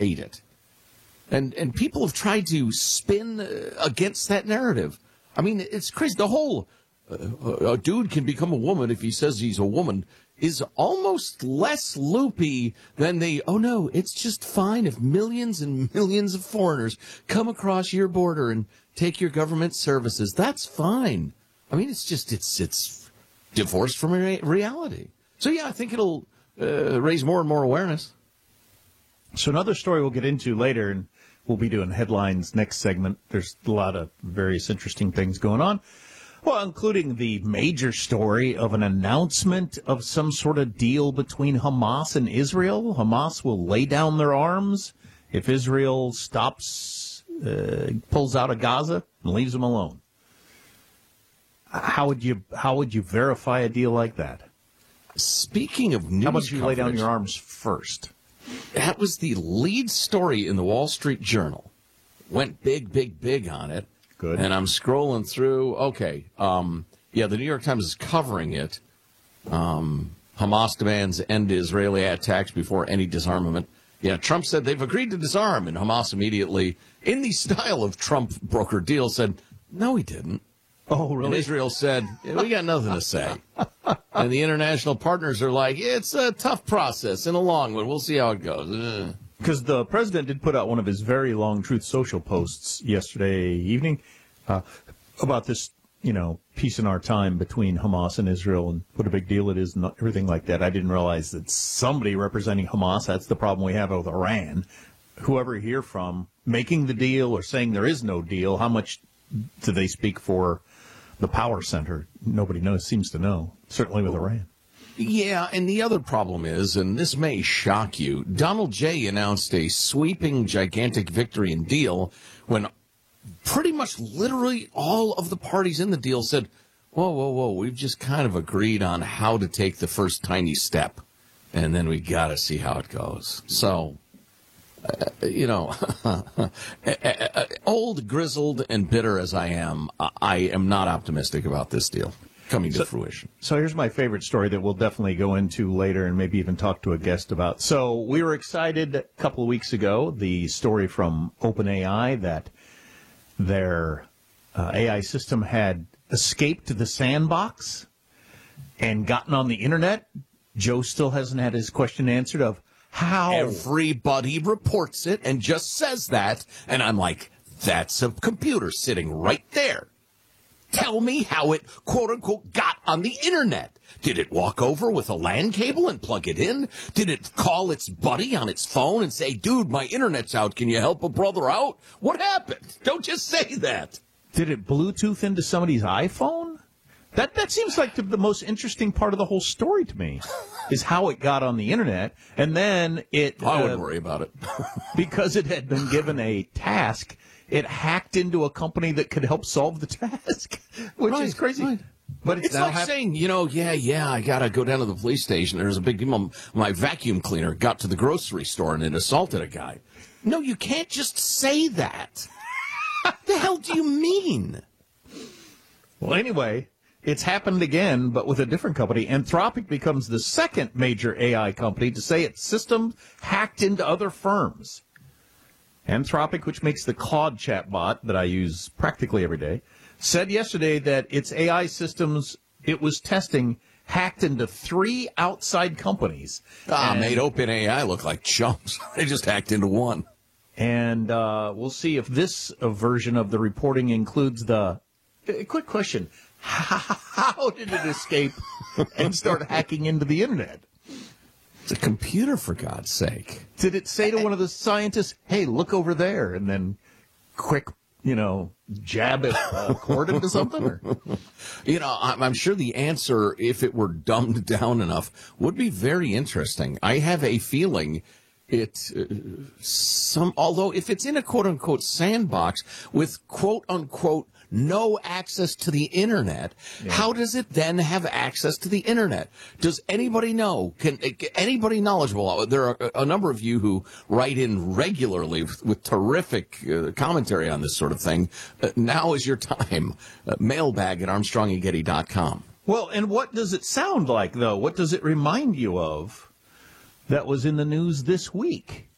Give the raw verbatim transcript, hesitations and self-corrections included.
hate it. And and people have tried to spin uh, against that narrative. I mean, it's crazy. The whole uh, a dude can become a woman if he says he's a woman is almost less loopy than the, oh, no, it's just fine if millions and millions of foreigners come across your border and take your government services. That's fine. I mean, it's just it's it's divorced from re- reality. So, yeah, I think it'll uh, raise more and more awareness. So another story we'll get into later, and we'll be doing headlines next segment. There's a lot of various interesting things going on. Well, including the major story of an announcement of some sort of deal between Hamas and Israel. Hamas will lay down their arms if Israel stops, uh, pulls out of Gaza and leaves them alone. How would you how would you verify a deal like that? Speaking of news, how about you coverage, lay down your arms first? That was the lead story in the Wall Street Journal. Went big, big, big on it. Good. And I'm scrolling through. Okay. Um, yeah, the New York Times is covering it. Um, Hamas demands end Israeli attacks before any disarmament. Yeah, Trump said they've agreed to disarm, and Hamas immediately, in the style of Trump brokered deal, said, no, he didn't. Oh, really? And Israel said, yeah, we got nothing to say. And the international partners are like, it's a tough process and a long one. We'll see how it goes. Because the president did put out one of his very long Truth Social posts yesterday evening uh, about this, you know, peace in our time between Hamas and Israel and what a big deal it is and everything like that. I didn't realize that somebody representing Hamas, that's the problem we have with Iran, whoever you hear from, making the deal or saying there is no deal, how much do they speak for the power center? Nobody knows, seems to know, certainly with Iran. Yeah, and the other problem is, and this may shock you, Donald J. announced a sweeping, gigantic victory and deal when pretty much literally all of the parties in the deal said, whoa, whoa, whoa, we've just kind of agreed on how to take the first tiny step, and then we got to see how it goes. So, uh, you know, old, grizzled, and bitter as I am, I am not optimistic about this deal coming to so, fruition. So here's my favorite story that we'll definitely go into later and maybe even talk to a guest about. So we were excited a couple of weeks ago, the story from OpenAI that their uh, A I system had escaped the sandbox and gotten on the internet. Joe still hasn't had his question answered of how. Everybody reports it and just says that. And I'm like, that's a computer sitting right there. Tell me how it, quote unquote, got on the internet. Did it walk over with a LAN cable and plug it in? Did it call its buddy on its phone and say, dude, my internet's out. Can you help a brother out? What happened? Don't just say that. Did it Bluetooth into somebody's iPhone? That that seems like the, the most interesting part of the whole story to me, is how it got on the internet. And then it... I wouldn't uh, worry about it. because it had been given a task, it hacked into a company that could help solve the task, which right, is crazy. Right. But it's, it's now like hap- saying, you know, yeah, yeah, I got to go down to the police station. There's a big deal. My vacuum cleaner got to the grocery store and it assaulted a guy. No, you can't just say that. What the hell do you mean? Well, anyway, it's happened again, but with a different company. Anthropic becomes the second major A I company to say its system hacked into other firms. Anthropic, which makes the Claude chatbot that I use practically every day, said yesterday that its A I systems it was testing hacked into three outside companies. Ah, and, made OpenAI look like chumps. They just hacked into one. And uh, we'll see if this uh, version of the reporting includes the... Uh, quick question. How did it escape and start hacking into the internet? It's a computer, for God's sake. Did it say to one of the scientists, hey, look over there, and then quick, you know, jab it uh, cord into something? Or? You know, I'm, I'm sure the answer, if it were dumbed down enough, would be very interesting. I have a feeling it, uh, some, although if it's in a quote-unquote sandbox with quote-unquote no access to the internet, yeah. How does it then have access to the internet? Does anybody know? Can anybody knowledgeable? There are a number of you who write in regularly with, with terrific uh, commentary on this sort of thing. Uh, now is your time. Uh, mailbag at armstrong and getty dot com. Well, and what does it sound like, though? What does it remind you of that was in the news this week?